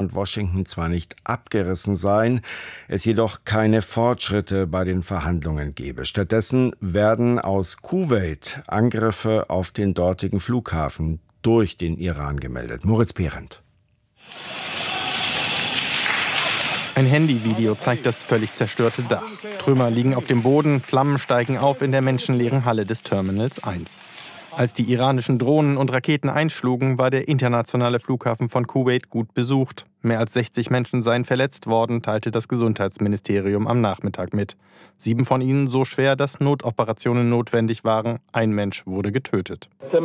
und Washington zwar nicht abgerissen seien, es jedoch keine Fortschritte bei den Verhandlungen gebe. Stattdessen werden aus Kuwait Angriffe auf den dortigen Flughafen durch den Iran gemeldet. Moritz Behrendt. Ein Handyvideo zeigt das völlig zerstörte Dach. Trümmer liegen auf dem Boden, Flammen steigen auf in der menschenleeren Halle des Terminals 1. Als die iranischen Drohnen und Raketen einschlugen, war der internationale Flughafen von Kuwait gut besucht. Mehr als 60 Menschen seien verletzt worden, teilte das Gesundheitsministerium am Nachmittag mit. 7 von ihnen so schwer, dass Notoperationen notwendig waren. Ein Mensch wurde getötet.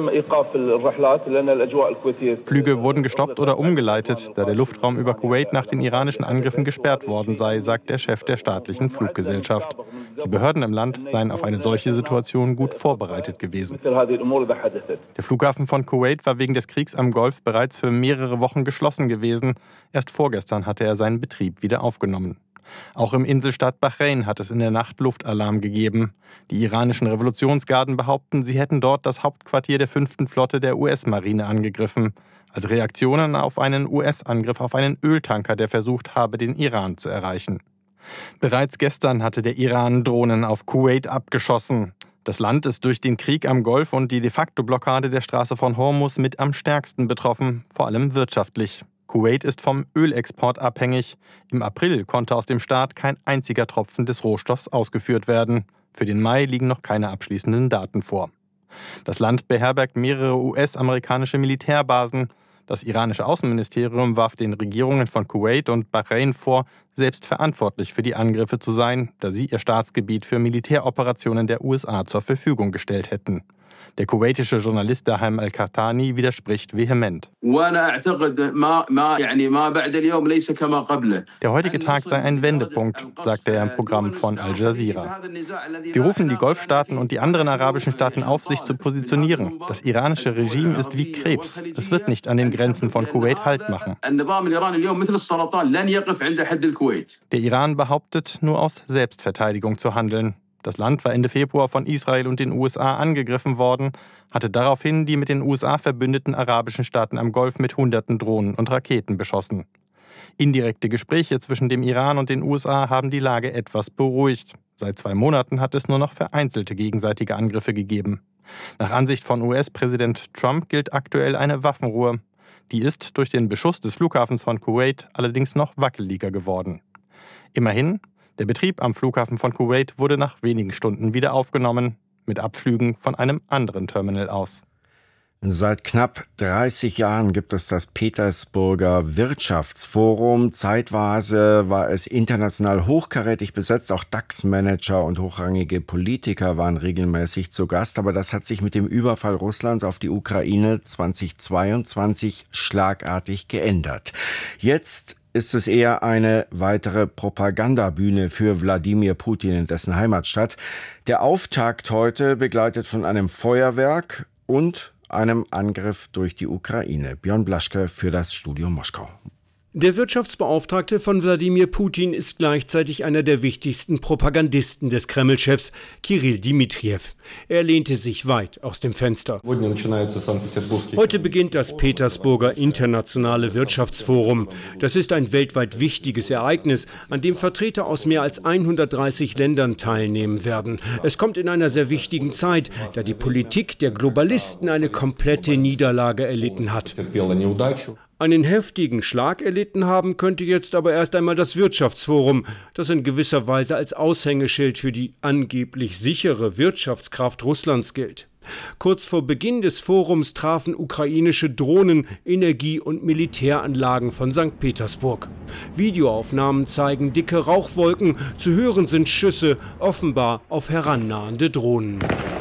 Flüge wurden gestoppt oder umgeleitet, da der Luftraum über Kuwait nach den iranischen Angriffen gesperrt worden sei, sagt der Chef der staatlichen Fluggesellschaft. Die Behörden im Land seien auf eine solche Situation gut vorbereitet gewesen. Der Flughafen von Kuwait war wegen des Kriegs am Golf bereits für mehrere Wochen geschlossen gewesen. Erst vorgestern hatte er seinen Betrieb wieder aufgenommen. Auch im Inselstaat Bahrain hat es in der Nacht Luftalarm gegeben. Die iranischen Revolutionsgarden behaupten, sie hätten dort das Hauptquartier der 5. Flotte der US-Marine angegriffen. Als Reaktionen auf einen US-Angriff auf einen Öltanker, der versucht habe, den Iran zu erreichen. Bereits gestern hatte der Iran Drohnen auf Kuwait abgeschossen. Das Land ist durch den Krieg am Golf und die De-facto-Blockade der Straße von Hormuz mit am stärksten betroffen, vor allem wirtschaftlich. Kuwait ist vom Ölexport abhängig. Im April konnte aus dem Staat kein einziger Tropfen des Rohstoffs ausgeführt werden. Für den Mai liegen noch keine abschließenden Daten vor. Das Land beherbergt mehrere US-amerikanische Militärbasen. Das iranische Außenministerium warf den Regierungen von Kuwait und Bahrain vor, selbst verantwortlich für die Angriffe zu sein, da sie ihr Staatsgebiet für Militäroperationen der USA zur Verfügung gestellt hätten. Der kuwaitische Journalist Dahem Al-Qahtani widerspricht vehement. Der heutige Tag sei ein Wendepunkt, sagte er im Programm von Al Jazeera. Wir rufen die Golfstaaten und die anderen arabischen Staaten auf, sich zu positionieren. Das iranische Regime ist wie Krebs. Es wird nicht an den Grenzen von Kuwait Halt machen. Der Iran behauptet, nur aus Selbstverteidigung zu handeln. Das Land war Ende Februar von Israel und den USA angegriffen worden, hatte daraufhin die mit den USA verbündeten arabischen Staaten am Golf mit Hunderten Drohnen und Raketen beschossen. Indirekte Gespräche zwischen dem Iran und den USA haben die Lage etwas beruhigt. Seit 2 Monaten hat es nur noch vereinzelte gegenseitige Angriffe gegeben. Nach Ansicht von US-Präsident Trump gilt aktuell eine Waffenruhe. Die ist durch den Beschuss des Flughafens von Kuwait allerdings noch wackeliger geworden. Immerhin, der Betrieb am Flughafen von Kuwait wurde nach wenigen Stunden wieder aufgenommen, mit Abflügen von einem anderen Terminal aus. Seit knapp 30 Jahren gibt es das Petersburger Wirtschaftsforum. Zeitweise war es international hochkarätig besetzt. Auch DAX-Manager und hochrangige Politiker waren regelmäßig zu Gast. Aber das hat sich mit dem Überfall Russlands auf die Ukraine 2022 schlagartig geändert. Jetzt ist es eher eine weitere Propagandabühne für Wladimir Putin in dessen Heimatstadt. Der Auftakt heute begleitet von einem Feuerwerk und einem Angriff durch die Ukraine. Björn Blaschke für das Studio Moskau. Der Wirtschaftsbeauftragte von Wladimir Putin ist gleichzeitig einer der wichtigsten Propagandisten des Kreml-Chefs, Kirill Dmitrijew. Er lehnte sich weit aus dem Fenster. Heute beginnt das Petersburger Internationale Wirtschaftsforum. Das ist ein weltweit wichtiges Ereignis, an dem Vertreter aus mehr als 130 Ländern teilnehmen werden. Es kommt in einer sehr wichtigen Zeit, da die Politik der Globalisten eine komplette Niederlage erlitten hat. Einen heftigen Schlag erlitten haben könnte jetzt aber erst einmal das Wirtschaftsforum, das in gewisser Weise als Aushängeschild für die angeblich sichere Wirtschaftskraft Russlands gilt. Kurz vor Beginn des Forums trafen ukrainische Drohnen Energie- und Militäranlagen von St. Petersburg. Videoaufnahmen zeigen dicke Rauchwolken, zu hören sind Schüsse, offenbar auf herannahende Drohnen.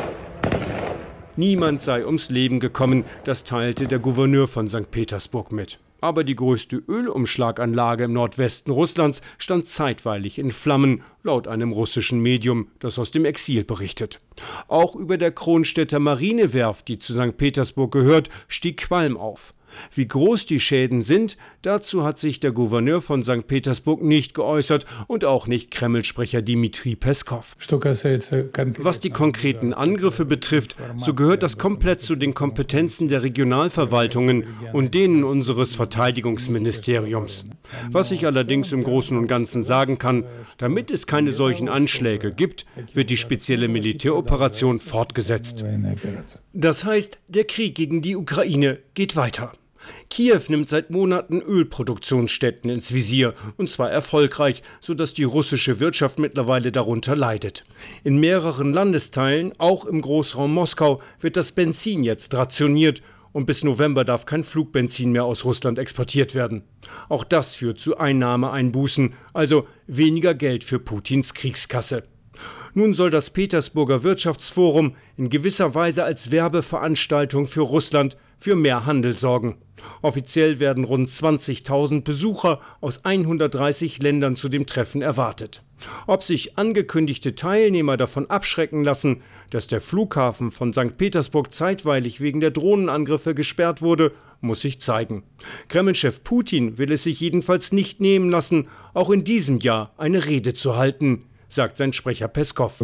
Niemand sei ums Leben gekommen, das teilte der Gouverneur von St. Petersburg mit. Aber die größte Ölumschlaganlage im Nordwesten Russlands stand zeitweilig in Flammen, laut einem russischen Medium, das aus dem Exil berichtet. Auch über der Kronstädter Marinewerft, die zu St. Petersburg gehört, stieg Qualm auf. Wie groß die Schäden sind, dazu hat sich der Gouverneur von St. Petersburg nicht geäußert und auch nicht Kreml-Sprecher Dmitri Peskov. Was die konkreten Angriffe betrifft, so gehört das komplett zu den Kompetenzen der Regionalverwaltungen und denen unseres Verteidigungsministeriums. Was ich allerdings im Großen und Ganzen sagen kann, damit es keine solchen Anschläge gibt, wird die spezielle Militäroperation fortgesetzt. Das heißt, der Krieg gegen die Ukraine geht weiter. Kiew nimmt seit Monaten Ölproduktionsstätten ins Visier, und zwar erfolgreich, sodass die russische Wirtschaft mittlerweile darunter leidet. In mehreren Landesteilen, auch im Großraum Moskau, wird das Benzin jetzt rationiert und bis November darf kein Flugbenzin mehr aus Russland exportiert werden. Auch das führt zu Einnahmeeinbußen, also weniger Geld für Putins Kriegskasse. Nun soll das Petersburger Wirtschaftsforum in gewisser Weise als Werbeveranstaltung für Russland für mehr Handel sorgen. Offiziell werden rund 20.000 Besucher aus 130 Ländern zu dem Treffen erwartet. Ob sich angekündigte Teilnehmer davon abschrecken lassen, dass der Flughafen von St. Petersburg zeitweilig wegen der Drohnenangriffe gesperrt wurde, muss sich zeigen. Kreml-Chef Putin will es sich jedenfalls nicht nehmen lassen, auch in diesem Jahr eine Rede zu halten, sagt sein Sprecher Peskov.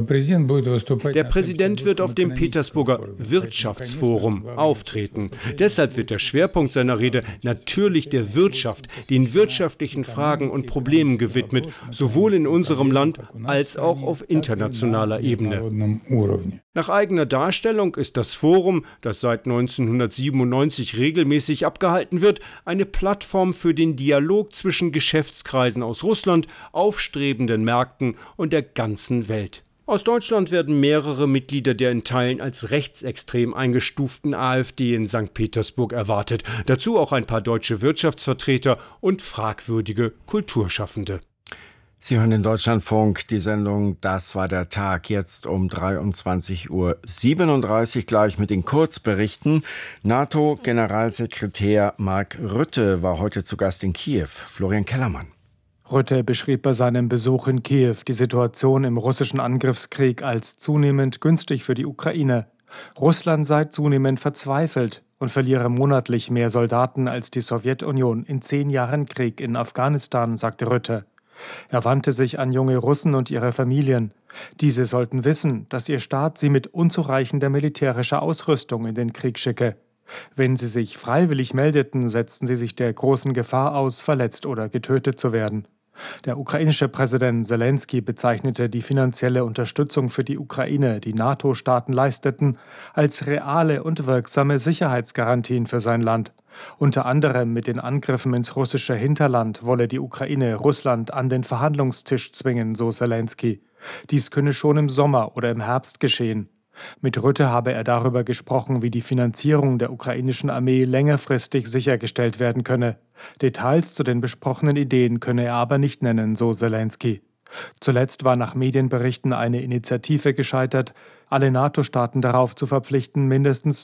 Der Präsident wird auf dem Petersburger Wirtschaftsforum auftreten. Deshalb wird der Schwerpunkt seiner Rede natürlich der Wirtschaft, den wirtschaftlichen Fragen und Problemen gewidmet, sowohl in unserem Land als auch auf internationaler Ebene. Nach eigener Darstellung ist das Forum, das seit 1997 regelmäßig abgehalten wird, eine Plattform für den Dialog zwischen Geschäftskreisen aus Russland, aufstrebenden Märkten und der ganzen Welt. Aus Deutschland werden mehrere Mitglieder der in Teilen als rechtsextrem eingestuften AfD in St. Petersburg erwartet. Dazu auch ein paar deutsche Wirtschaftsvertreter und fragwürdige Kulturschaffende. Sie hören den Deutschlandfunk, die Sendung Das war der Tag, jetzt um 23:37 Uhr gleich mit den Kurzberichten. NATO-Generalsekretär Mark Rutte war heute zu Gast in Kiew. Florian Kellermann. Rutte beschrieb bei seinem Besuch in Kiew die Situation im russischen Angriffskrieg als zunehmend günstig für die Ukraine. Russland sei zunehmend verzweifelt und verliere monatlich mehr Soldaten als die Sowjetunion in 10 Jahren Krieg in Afghanistan, sagte Rutte. Er wandte sich an junge Russen und ihre Familien. Diese sollten wissen, dass ihr Staat sie mit unzureichender militärischer Ausrüstung in den Krieg schicke. Wenn sie sich freiwillig meldeten, setzten sie sich der großen Gefahr aus, verletzt oder getötet zu werden. Der ukrainische Präsident Selenskyj bezeichnete die finanzielle Unterstützung für die Ukraine, die NATO-Staaten leisteten, als reale und wirksame Sicherheitsgarantien für sein Land. Unter anderem mit den Angriffen ins russische Hinterland wolle die Ukraine Russland an den Verhandlungstisch zwingen, so Selenskyj. Dies könne schon im Sommer oder im Herbst geschehen. Mit Rutte habe er darüber gesprochen, wie die Finanzierung der ukrainischen Armee längerfristig sichergestellt werden könne. Details zu den besprochenen Ideen könne er aber nicht nennen, so Selenskyj. Zuletzt war nach Medienberichten eine Initiative gescheitert, alle NATO-Staaten darauf zu verpflichten, mindestens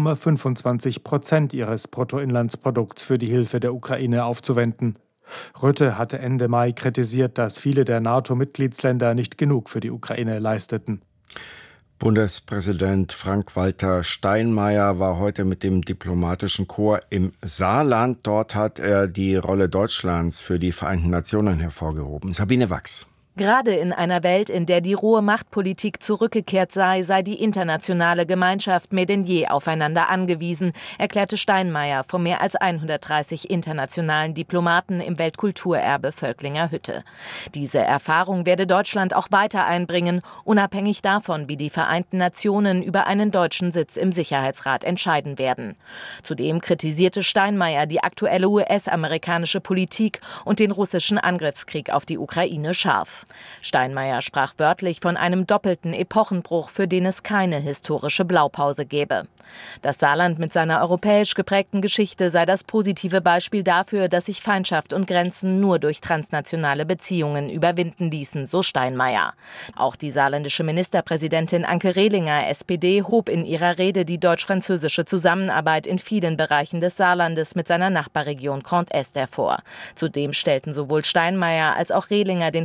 0,25% ihres Bruttoinlandsprodukts für die Hilfe der Ukraine aufzuwenden. Rutte hatte Ende Mai kritisiert, dass viele der NATO-Mitgliedsländer nicht genug für die Ukraine leisteten. Bundespräsident Frank-Walter Steinmeier war heute mit dem diplomatischen Korps im Saarland. Dort hat er die Rolle Deutschlands für die Vereinten Nationen hervorgehoben. Sabine Wachs. Gerade in einer Welt, in der die rohe Machtpolitik zurückgekehrt sei die internationale Gemeinschaft mehr denn je aufeinander angewiesen, erklärte Steinmeier vor mehr als 130 internationalen Diplomaten im Weltkulturerbe Völklinger Hütte. Diese Erfahrung werde Deutschland auch weiter einbringen, unabhängig davon, wie die Vereinten Nationen über einen deutschen Sitz im Sicherheitsrat entscheiden werden. Zudem kritisierte Steinmeier die aktuelle US-amerikanische Politik und den russischen Angriffskrieg auf die Ukraine scharf. Steinmeier sprach wörtlich von einem doppelten Epochenbruch, für den es keine historische Blaupause gäbe. Das Saarland mit seiner europäisch geprägten Geschichte sei das positive Beispiel dafür, dass sich Feindschaft und Grenzen nur durch transnationale Beziehungen überwinden ließen, so Steinmeier. Auch die saarländische Ministerpräsidentin Anke Rehlinger, SPD, hob in ihrer Rede die deutsch-französische Zusammenarbeit in vielen Bereichen des Saarlandes mit seiner Nachbarregion Grand Est hervor. Zudem stellten sowohl Steinmeier als auch Rehlinger den Transformationsprozess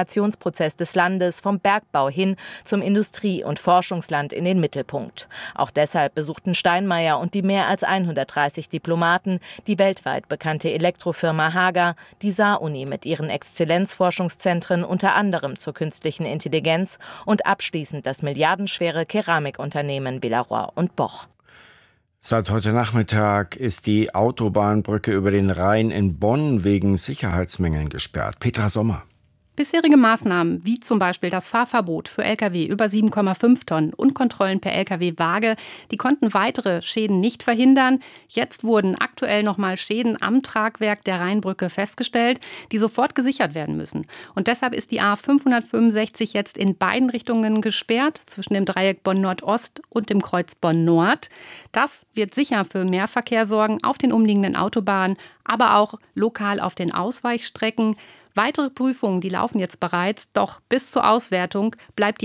Transformationsprozess des Landes vom Bergbau hin zum Industrie- und Forschungsland in den Mittelpunkt. Auch deshalb besuchten Steinmeier und die mehr als 130 Diplomaten die weltweit bekannte Elektrofirma Hager, die Saar-Uni mit ihren Exzellenzforschungszentren unter anderem zur künstlichen Intelligenz und abschließend das milliardenschwere Keramikunternehmen Villeroy & Boch. Seit heute Nachmittag ist die Autobahnbrücke über den Rhein in Bonn wegen Sicherheitsmängeln gesperrt. Petra Sommer. Bisherige Maßnahmen, wie zum Beispiel das Fahrverbot für Lkw über 7,5 Tonnen und Kontrollen per Lkw-Waage, die konnten weitere Schäden nicht verhindern. Jetzt wurden aktuell nochmal Schäden am Tragwerk der Rheinbrücke festgestellt, die sofort gesichert werden müssen. Und deshalb ist die A565 jetzt in beiden Richtungen gesperrt, zwischen dem Dreieck Bonn-Nordost und dem Kreuz Bonn-Nord. Das wird sicher für mehr Verkehr sorgen auf den umliegenden Autobahnen, aber auch lokal auf den Ausweichstrecken. Weitere Prüfungen, die laufen jetzt bereits, doch bis zur Auswertung bleibt die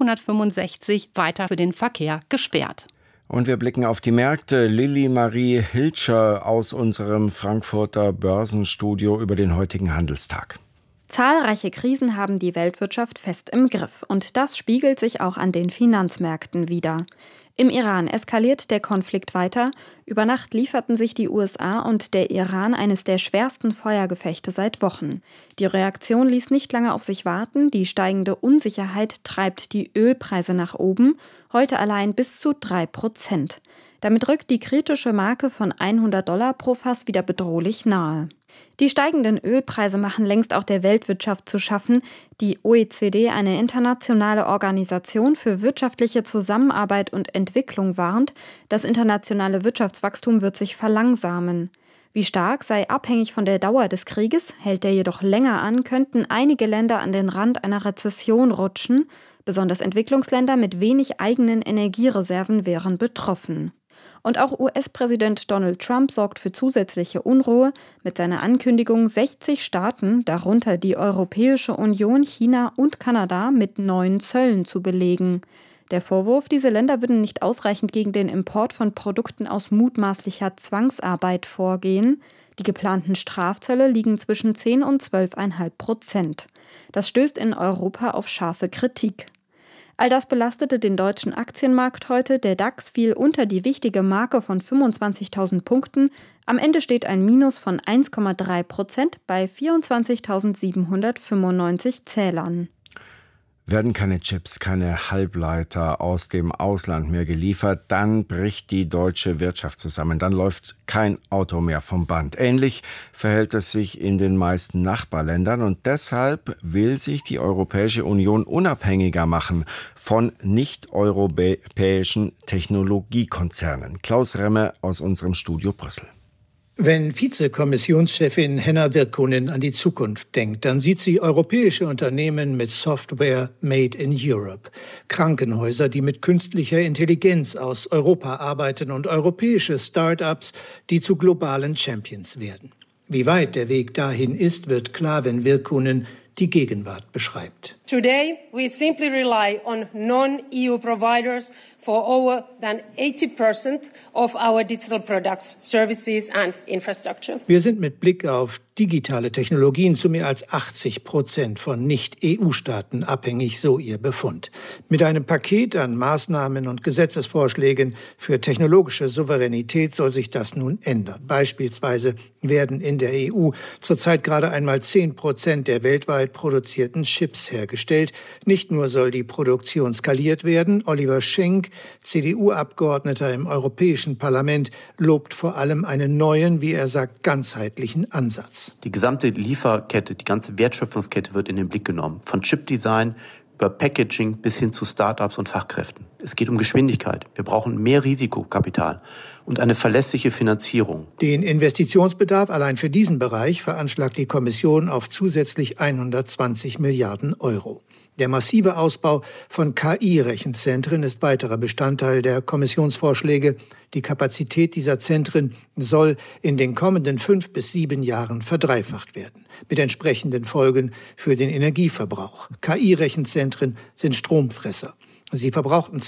A565 weiter für den Verkehr gesperrt. Und wir blicken auf die Märkte. Lilly Marie Hilscher aus unserem Frankfurter Börsenstudio über den heutigen Handelstag. Zahlreiche Krisen haben die Weltwirtschaft fest im Griff und das spiegelt sich auch an den Finanzmärkten wider. Im Iran eskaliert der Konflikt weiter. Über Nacht lieferten sich die USA und der Iran eines der schwersten Feuergefechte seit Wochen. Die Reaktion ließ nicht lange auf sich warten. Die steigende Unsicherheit treibt die Ölpreise nach oben, heute allein bis zu 3%. Damit rückt die kritische Marke von $100 pro Fass wieder bedrohlich nahe. Die steigenden Ölpreise machen längst auch der Weltwirtschaft zu schaffen. Die OECD, eine internationale Organisation für wirtschaftliche Zusammenarbeit und Entwicklung, warnt, das internationale Wirtschaftswachstum wird sich verlangsamen. Wie stark sei abhängig von der Dauer des Krieges, hält der jedoch länger an, könnten einige Länder an den Rand einer Rezession rutschen. Besonders Entwicklungsländer mit wenig eigenen Energiereserven wären betroffen. Und auch US-Präsident Donald Trump sorgt für zusätzliche Unruhe mit seiner Ankündigung, 60 Staaten, darunter die Europäische Union, China und Kanada, mit neuen Zöllen zu belegen. Der Vorwurf, diese Länder würden nicht ausreichend gegen den Import von Produkten aus mutmaßlicher Zwangsarbeit vorgehen. Die geplanten Strafzölle liegen zwischen 10 und 12,5%. Das stößt in Europa auf scharfe Kritik. All das belastete den deutschen Aktienmarkt heute. Der DAX fiel unter die wichtige Marke von 25.000 Punkten. Am Ende steht ein Minus von 1,3% bei 24.795 Zählern. Werden keine Chips, keine Halbleiter aus dem Ausland mehr geliefert, dann bricht die deutsche Wirtschaft zusammen. Dann läuft kein Auto mehr vom Band. Ähnlich verhält es sich in den meisten Nachbarländern und deshalb will sich die Europäische Union unabhängiger machen von nicht-europäischen Technologiekonzernen. Klaus Remme aus unserem Studio Brüssel. Wenn Vizekommissionschefin Henna Virkkunen an die Zukunft denkt, dann sieht sie europäische Unternehmen mit Software made in Europe, Krankenhäuser, die mit künstlicher Intelligenz aus Europa arbeiten und europäische Start-ups, die zu globalen Champions werden. Wie weit der Weg dahin ist, wird klar, wenn Virkkunen die Gegenwart beschreibt. Today we simply rely on non-EU providers for over than 80% of our digital products, services and infrastructure. Wir sind mit Blick auf digitale Technologien zu mehr als 80% von Nicht-EU-Staaten abhängig, so ihr Befund. Mit einem Paket an Maßnahmen und Gesetzesvorschlägen für technologische Souveränität soll sich das nun ändern. Beispielsweise werden in der EU zurzeit gerade einmal 10% der weltweit produzierten Chips hergestellt. Nicht nur soll die Produktion skaliert werden, Oliver Schenk, CDU-Abgeordneter im Europäischen Parlament, lobt vor allem einen neuen, wie er sagt, ganzheitlichen Ansatz. Die gesamte Lieferkette, die ganze Wertschöpfungskette wird in den Blick genommen. Von Chipdesign über Packaging bis hin zu Startups und Fachkräften. Es geht um Geschwindigkeit. Wir brauchen mehr Risikokapital und eine verlässliche Finanzierung. Den Investitionsbedarf allein für diesen Bereich veranschlagt die Kommission auf zusätzlich 120 Milliarden Euro. Der massive Ausbau von KI-Rechenzentren ist weiterer Bestandteil der Kommissionsvorschläge. Die Kapazität dieser Zentren soll in den kommenden 5 bis 7 Jahren verdreifacht werden, mit entsprechenden Folgen für den Energieverbrauch. KI-Rechenzentren sind Stromfresser. Sie verbrauchten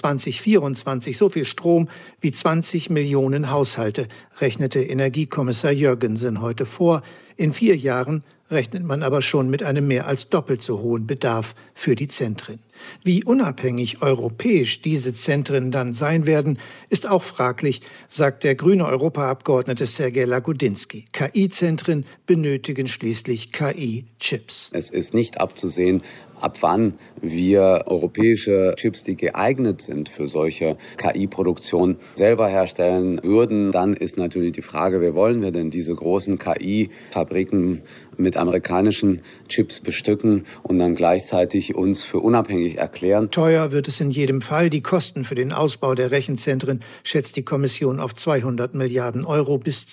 2024 so viel Strom wie 20 Millionen Haushalte, rechnete Energiekommissar Jørgensen heute vor. In 4 Jahren rechnet man aber schon mit einem mehr als doppelt so hohen Bedarf für die Zentren. Wie unabhängig europäisch diese Zentren dann sein werden, ist auch fraglich, sagt der grüne Europaabgeordnete Sergej Lagodinsky. KI-Zentren benötigen schließlich KI-Chips. Es ist nicht abzusehen, ab wann wir europäische Chips, die geeignet sind für solche KI-Produktion, selber herstellen würden. Dann ist natürlich die Frage, wie wollen wir denn diese großen KI-Fabriken mit amerikanischen Chips bestücken und dann gleichzeitig uns für unabhängig erklären. Teuer wird es in jedem Fall. Die Kosten für den Ausbau der Rechenzentren schätzt die Kommission auf 200 Milliarden Euro bis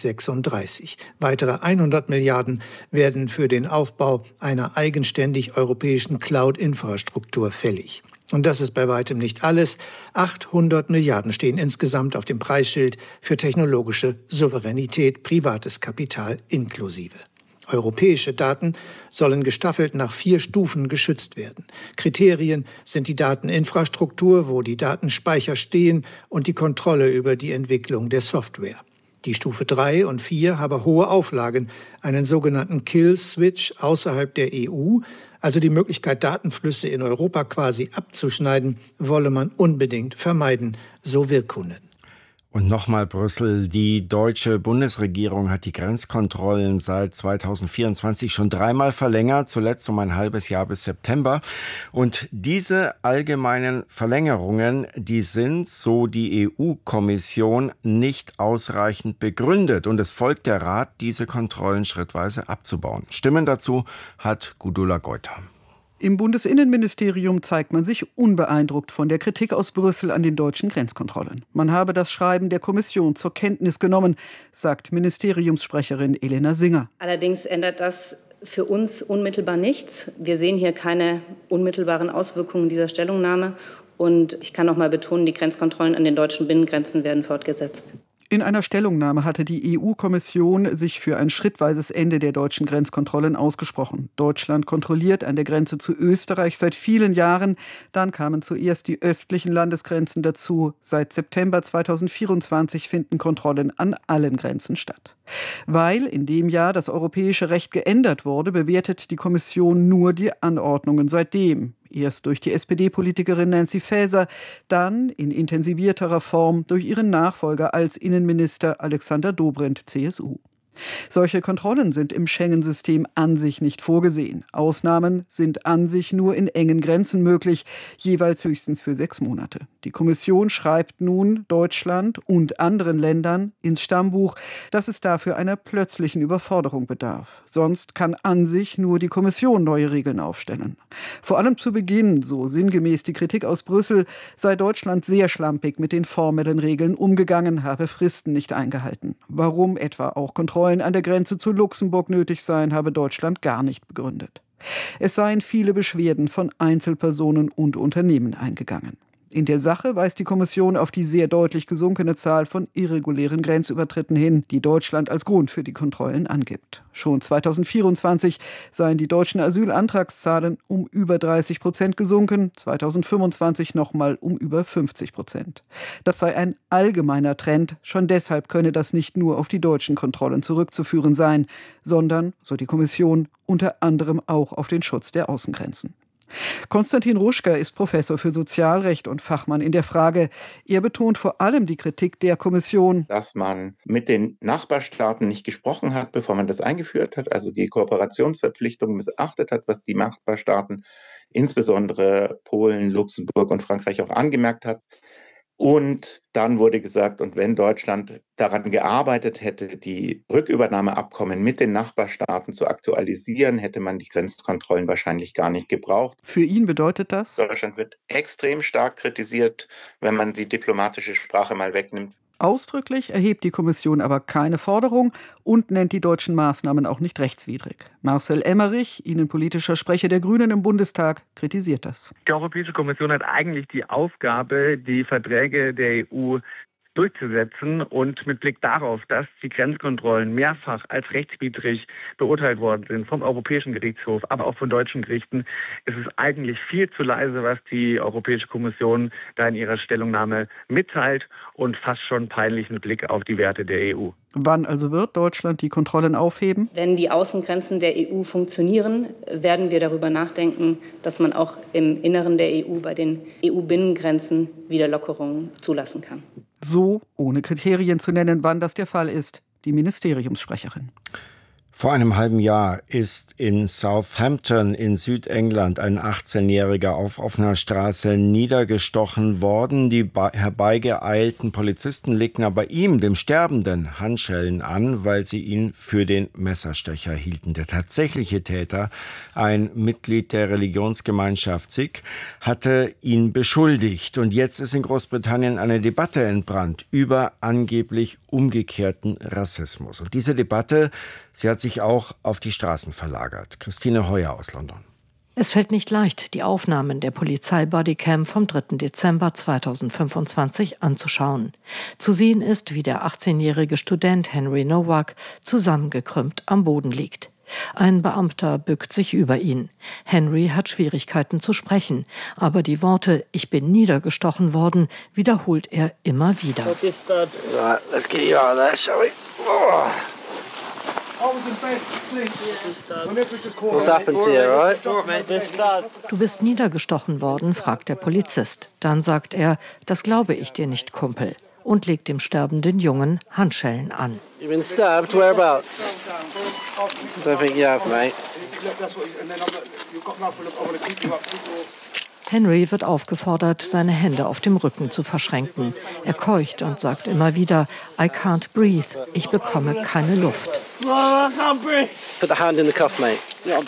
2036. Weitere 100 Milliarden werden für den Aufbau einer eigenständig europäischen Cloud-Infrastruktur fällig. Und das ist bei weitem nicht alles. 800 Milliarden stehen insgesamt auf dem Preisschild für technologische Souveränität, privates Kapital inklusive. Europäische Daten sollen gestaffelt nach 4 Stufen geschützt werden. Kriterien sind die Dateninfrastruktur, wo die Datenspeicher stehen, und die Kontrolle über die Entwicklung der Software. Die Stufe 3 und 4 habe hohe Auflagen, einen sogenannten Kill-Switch außerhalb der EU, also die Möglichkeit, Datenflüsse in Europa quasi abzuschneiden, wolle man unbedingt vermeiden, so Virkkunen. Und nochmal Brüssel. Die deutsche Bundesregierung hat die Grenzkontrollen seit 2024 schon 3-mal verlängert, zuletzt um ein halbes Jahr bis September. Und diese allgemeinen Verlängerungen, die sind, so die EU-Kommission, nicht ausreichend begründet. Und es folgt der Rat, diese Kontrollen schrittweise abzubauen. Stimmen dazu hat Gudula Geuter. Im Bundesinnenministerium zeigt man sich unbeeindruckt von der Kritik aus Brüssel an den deutschen Grenzkontrollen. Man habe das Schreiben der Kommission zur Kenntnis genommen, sagt Ministeriumssprecherin Elena Singer. Allerdings ändert das für uns unmittelbar nichts. Wir sehen hier keine unmittelbaren Auswirkungen dieser Stellungnahme. Und ich kann noch mal betonen, die Grenzkontrollen an den deutschen Binnengrenzen werden fortgesetzt. In einer Stellungnahme hatte die EU-Kommission sich für ein schrittweises Ende der deutschen Grenzkontrollen ausgesprochen. Deutschland kontrolliert an der Grenze zu Österreich seit vielen Jahren. Dann kamen zuerst die östlichen Landesgrenzen dazu. Seit September 2024 finden Kontrollen an allen Grenzen statt. Weil in dem Jahr das europäische Recht geändert wurde, bewertet die Kommission nur die Anordnungen seitdem. Erst durch die SPD-Politikerin Nancy Faeser, dann in intensivierterer Form durch ihren Nachfolger als Innenminister Alexander Dobrindt, CSU. Solche Kontrollen sind im Schengen-System an sich nicht vorgesehen. Ausnahmen sind an sich nur in engen Grenzen möglich, jeweils höchstens für 6 Monate. Die Kommission schreibt nun Deutschland und anderen Ländern ins Stammbuch, dass es dafür einer plötzlichen Überforderung bedarf. Sonst kann an sich nur die Kommission neue Regeln aufstellen. Vor allem zu Beginn, so sinngemäß die Kritik aus Brüssel, sei Deutschland sehr schlampig mit den formellen Regeln umgegangen, habe Fristen nicht eingehalten. Warum etwa auch Kontrollen an der Grenze zu Luxemburg nötig seien, habe Deutschland gar nicht begründet. Es seien viele Beschwerden von Einzelpersonen und Unternehmen eingegangen. In der Sache weist die Kommission auf die sehr deutlich gesunkene Zahl von irregulären Grenzübertritten hin, die Deutschland als Grund für die Kontrollen angibt. Schon 2024 seien die deutschen Asylantragszahlen um über 30% gesunken, 2025 nochmal um über 50%. Das sei ein allgemeiner Trend, schon deshalb könne das nicht nur auf die deutschen Kontrollen zurückzuführen sein, sondern, so die Kommission, unter anderem auch auf den Schutz der Außengrenzen. Konstantin Ruschka ist Professor für Sozialrecht und Fachmann in der Frage. Er betont vor allem die Kritik der Kommission, dass man mit den Nachbarstaaten nicht gesprochen hat, bevor man das eingeführt hat, also die Kooperationsverpflichtungen missachtet hat, was die Nachbarstaaten, insbesondere Polen, Luxemburg und Frankreich, auch angemerkt hat. Und dann wurde gesagt, und wenn Deutschland daran gearbeitet hätte, die Rückübernahmeabkommen mit den Nachbarstaaten zu aktualisieren, hätte man die Grenzkontrollen wahrscheinlich gar nicht gebraucht. Für ihn bedeutet das? Deutschland wird extrem stark kritisiert, wenn man die diplomatische Sprache mal wegnimmt. Ausdrücklich erhebt die Kommission aber keine Forderung und nennt die deutschen Maßnahmen auch nicht rechtswidrig. Marcel Emmerich, innenpolitischer Sprecher der Grünen im Bundestag, kritisiert das. Die Europäische Kommission hat eigentlich die Aufgabe, die Verträge der EU durchzusetzen. Und mit Blick darauf, dass die Grenzkontrollen mehrfach als rechtswidrig beurteilt worden sind vom Europäischen Gerichtshof, aber auch von deutschen Gerichten, ist es eigentlich viel zu leise, was die Europäische Kommission da in ihrer Stellungnahme mitteilt und fast schon peinlich mit Blick auf die Werte der EU. Wann also wird Deutschland die Kontrollen aufheben? Wenn die Außengrenzen der EU funktionieren, werden wir darüber nachdenken, dass man auch im Inneren der EU bei den EU-Binnengrenzen wieder Lockerungen zulassen kann. So, ohne Kriterien zu nennen, wann das der Fall ist, die Ministeriumssprecherin. Vor einem halben Jahr ist in Southampton in Südengland ein 18-Jähriger auf offener Straße niedergestochen worden. Die herbeigeeilten Polizisten legten aber ihm, dem Sterbenden, Handschellen an, weil sie ihn für den Messerstecher hielten. Der tatsächliche Täter, ein Mitglied der Religionsgemeinschaft Sikh, hatte ihn beschuldigt. Und jetzt ist in Großbritannien eine Debatte entbrannt über angeblich umgekehrten Rassismus. Und diese Debatte, sie hat sich auch auf die Straßen verlagert. Christine Heuer aus London. Es fällt nicht leicht, die Aufnahmen der Polizei-Bodycam vom 3. Dezember 2025 anzuschauen. Zu sehen ist, wie der 18-jährige Student Henry Nowak zusammengekrümmt am Boden liegt. Ein Beamter bückt sich über ihn. Henry hat Schwierigkeiten zu sprechen, aber die Worte "Ich bin niedergestochen worden" wiederholt er immer wieder. Right, let's get you out of there, shall we? Oh. What's happened to you, right? Du bist niedergestochen worden, fragt der Polizist. Dann sagt er, das glaube ich dir nicht, Kumpel, und legt dem sterbenden Jungen Handschellen an. You've been stabbed, whereabouts? Don't think you have, mate. Henry wird aufgefordert, seine Hände auf dem Rücken zu verschränken. Er keucht und sagt immer wieder, I can't breathe, ich bekomme keine Luft. Put the hand in the cuff, mate.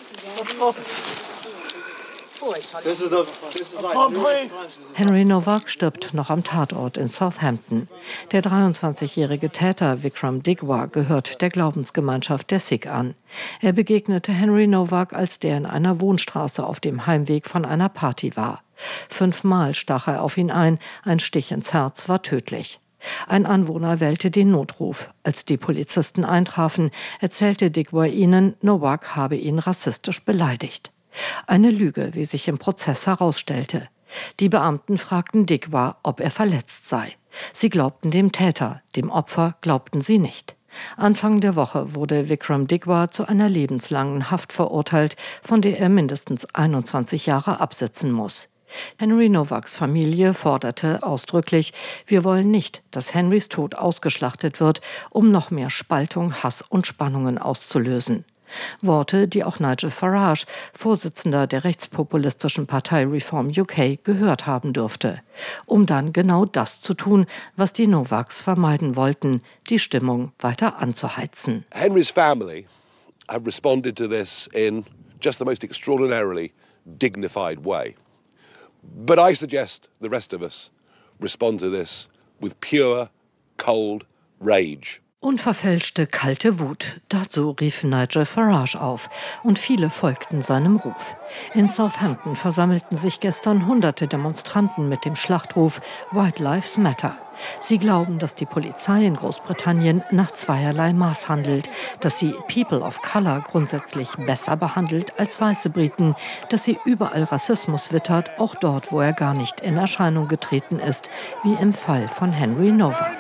Henry Nowak stirbt noch am Tatort in Southampton. Der 23-jährige Täter Vikram Digwa gehört der Glaubensgemeinschaft der Sikh an. Er begegnete Henry Nowak, als der in einer Wohnstraße auf dem Heimweg von einer Party war. 5-mal stach er auf ihn ein Stich ins Herz war tödlich. Ein Anwohner wählte den Notruf. Als die Polizisten eintrafen, erzählte Digwa ihnen, Nowak habe ihn rassistisch beleidigt. Eine Lüge, wie sich im Prozess herausstellte. Die Beamten fragten Digwa, ob er verletzt sei. Sie glaubten dem Täter, dem Opfer glaubten sie nicht. Anfang der Woche wurde Vikram Digwa zu einer lebenslangen Haft verurteilt, von der er mindestens 21 Jahre absitzen muss. Henry Nowaks Familie forderte ausdrücklich, wir wollen nicht, dass Henrys Tod ausgeschlachtet wird, um noch mehr Spaltung, Hass und Spannungen auszulösen. Worte, die auch Nigel Farage, Vorsitzender der rechtspopulistischen Partei Reform UK, gehört haben dürfte, um dann genau das zu tun, was die Nowaks vermeiden wollten, die Stimmung weiter anzuheizen. Henry's family have responded to this in just the most extraordinarily dignified way. But I suggest the rest of us respond to this with pure, cold rage. Unverfälschte, kalte Wut. Dazu rief Nigel Farage auf. Und viele folgten seinem Ruf. In Southampton versammelten sich gestern hunderte Demonstranten mit dem Schlachtruf White Lives Matter. Sie glauben, dass die Polizei in Großbritannien nach zweierlei Maß handelt, dass sie People of Color grundsätzlich besser behandelt als weiße Briten, dass sie überall Rassismus wittert, auch dort, wo er gar nicht in Erscheinung getreten ist, wie im Fall von Henry Nowak.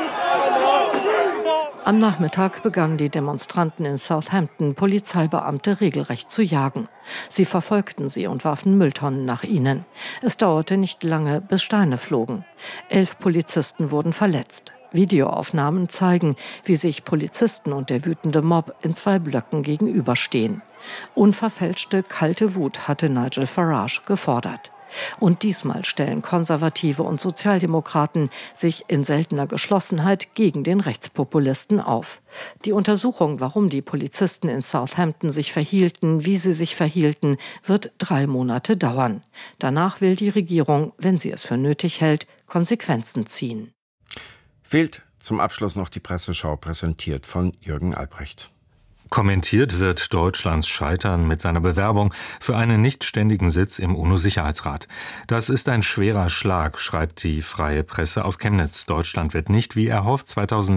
Am Nachmittag begannen die Demonstranten in Southampton, Polizeibeamte regelrecht zu jagen. Sie verfolgten sie und warfen Mülltonnen nach ihnen. Es dauerte nicht lange, bis Steine flogen. 11 Polizisten wurden verletzt. Videoaufnahmen zeigen, wie sich Polizisten und der wütende Mob in 2 Blöcken gegenüberstehen. Unverfälschte, kalte Wut hatte Nigel Farage gefordert. Und diesmal stellen Konservative und Sozialdemokraten sich in seltener Geschlossenheit gegen den Rechtspopulisten auf. Die Untersuchung, warum die Polizisten in Southampton sich verhielten, wie sie sich verhielten, wird 3 Monate dauern. Danach will die Regierung, wenn sie es für nötig hält, Konsequenzen ziehen. Fehlt zum Abschluss noch die Presseschau, präsentiert von Jürgen Albrecht. Kommentiert wird Deutschlands Scheitern mit seiner Bewerbung für einen nichtständigen Sitz im UNO-Sicherheitsrat. Das ist ein schwerer Schlag, schreibt die Freie Presse aus Chemnitz. Deutschland wird nicht, wie erhofft,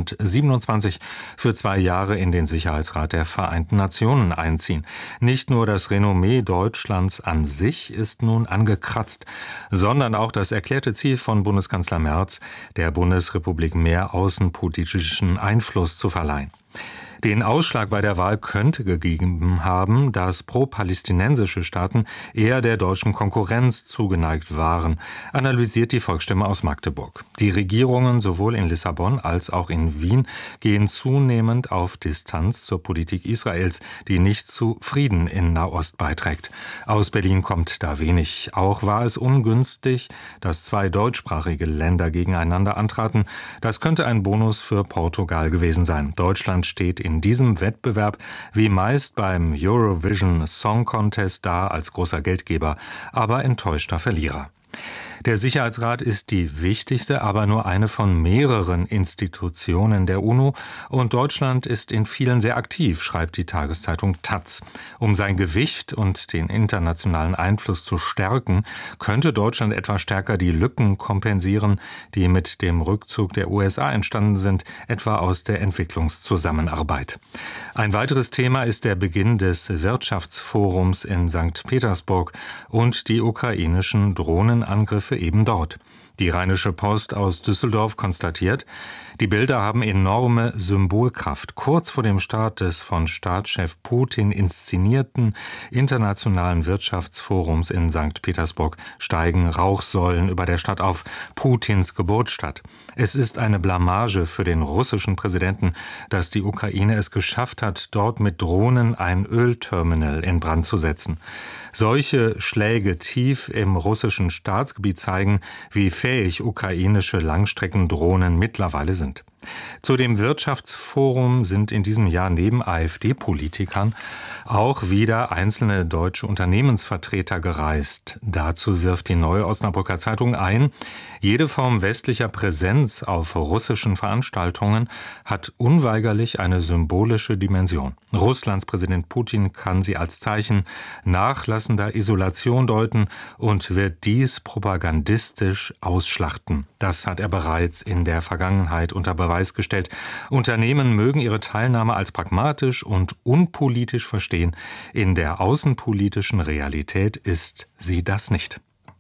2027 für 2 Jahre in den Sicherheitsrat der Vereinten Nationen einziehen. Nicht nur das Renommee Deutschlands an sich ist nun angekratzt, sondern auch das erklärte Ziel von Bundeskanzler Merz, der Bundesrepublik mehr außenpolitischen Einfluss zu verleihen. Den Ausschlag bei der Wahl könnte gegeben haben, dass pro-palästinensische Staaten eher der deutschen Konkurrenz zugeneigt waren, analysiert die Volksstimme aus Magdeburg. Die Regierungen sowohl in Lissabon als auch in Wien gehen zunehmend auf Distanz zur Politik Israels, die nicht zu Frieden in Nahost beiträgt. Aus Berlin kommt da wenig. Auch war es ungünstig, dass 2 deutschsprachige Länder gegeneinander antraten. Das könnte ein Bonus für Portugal gewesen sein. Deutschland steht in diesem Wettbewerb wie meist beim Eurovision Song Contest da als großer Geldgeber, aber enttäuschter Verlierer. Der Sicherheitsrat ist die wichtigste, aber nur eine von mehreren Institutionen der UNO und Deutschland ist in vielen sehr aktiv, schreibt die Tageszeitung taz. Um sein Gewicht und den internationalen Einfluss zu stärken, könnte Deutschland etwa stärker die Lücken kompensieren, die mit dem Rückzug der USA entstanden sind, etwa aus der Entwicklungszusammenarbeit. Ein weiteres Thema ist der Beginn des Wirtschaftsforums in St. Petersburg und die ukrainischen Drohnenangriffe eben dort. Die Rheinische Post aus Düsseldorf konstatiert, die Bilder haben enorme Symbolkraft. Kurz vor dem Start des von Staatschef Putin inszenierten internationalen Wirtschaftsforums in St. Petersburg steigen Rauchsäulen über der Stadt auf, Putins Geburtsstadt. Es ist eine Blamage für den russischen Präsidenten, dass die Ukraine es geschafft hat, dort mit Drohnen ein Ölterminal in Brand zu setzen. Solche Schläge tief im russischen Staatsgebiet zeigen, wie fähig ukrainische Langstreckendrohnen mittlerweile sind. Zu dem Wirtschaftsforum sind in diesem Jahr neben AfD-Politikern auch wieder einzelne deutsche Unternehmensvertreter gereist. Dazu wirft die Neue Osnabrücker Zeitung ein, jede Form westlicher Präsenz auf russischen Veranstaltungen hat unweigerlich eine symbolische Dimension. Russlands Präsident Putin kann sie als Zeichen nachlassender Isolation deuten und wird dies propagandistisch ausschlachten. Das hat er bereits in der Vergangenheit unter Beweis gestellt. Unternehmen mögen ihre Teilnahme als pragmatisch und unpolitisch verstehen. In der außenpolitischen Realität ist sie das nicht.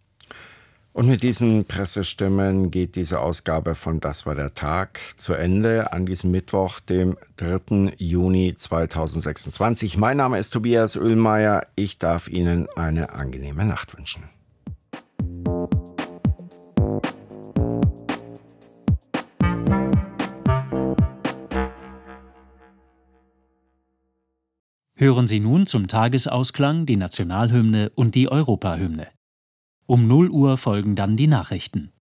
Und mit diesen Pressestimmen geht diese Ausgabe von Das war der Tag zu Ende an diesem Mittwoch, dem 3. Juni 2026. Mein Name ist Tobias Oehlmeier. Ich darf Ihnen eine angenehme Nacht wünschen. Hören Sie nun zum Tagesausklang die Nationalhymne und die Europahymne. Um 0 Uhr folgen dann die Nachrichten.